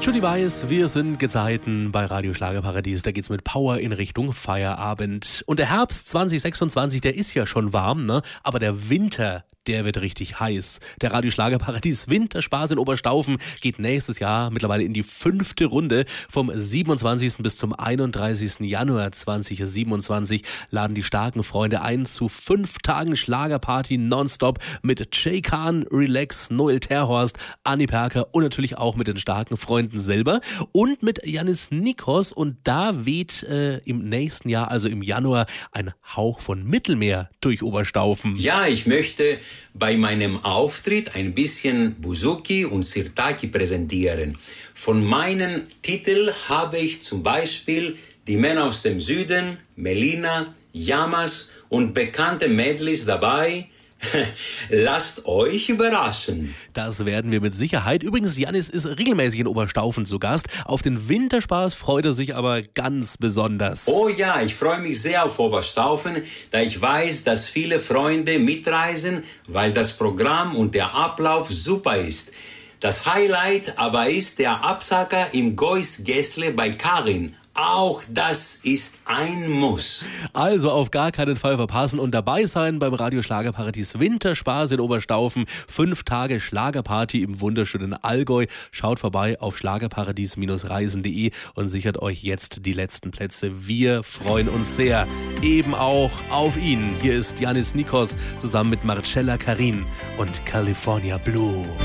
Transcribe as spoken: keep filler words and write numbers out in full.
Judy Weiss, wir sind Gezeiten bei Radio Schlagerparadies. Da geht's mit Power in Richtung Feierabend. Und der Herbst zwanzig sechsundzwanzig, der ist ja schon warm, ne? Aber der Winter, der wird richtig heiß. Der Radio Schlagerparadies Winterspaß in Oberstaufen geht nächstes Jahr mittlerweile in die fünfte Runde. Vom siebenundzwanzigsten bis zum einunddreißigsten Januar zweitausendsiebenundzwanzig laden die starken Freunde ein zu fünf Tagen Schlagerparty nonstop mit Jay Khan, Relax, Noel Terhorst, Anni Perker und natürlich auch mit den starken Freunden selber und mit Janis Nikos. Und da weht äh, im nächsten Jahr, also im Januar, ein Hauch von Mittelmeer durch Oberstaufen. Ja, ich möchte bei meinem Auftritt ein bisschen Buzuki und Sirtaki präsentieren. Von meinen Titeln habe ich zum Beispiel Die Männer aus dem Süden, Melina, Yamas und bekannte Medleys dabei. Lasst euch überraschen. Das werden wir mit Sicherheit. Übrigens, Janis ist regelmäßig in Oberstaufen zu Gast. Auf den Winterspaß freut er sich aber ganz besonders. Oh ja, ich freue mich sehr auf Oberstaufen, da ich weiß, dass viele Freunde mitreisen, weil das Programm und der Ablauf super ist. Das Highlight aber ist der Absacker im Gois Gessle bei Karin. Auch das ist ein Muss. Also auf gar keinen Fall verpassen und dabei sein beim Radio Schlagerparadies Winterspaß in Oberstaufen. Fünf Tage Schlagerparty im wunderschönen Allgäu. Schaut vorbei auf schlagerparadies Reisen punkt de und sichert euch jetzt die letzten Plätze. Wir freuen uns sehr eben auch auf ihn. Hier ist Janis Nikos zusammen mit Marcella Karin und California Blue.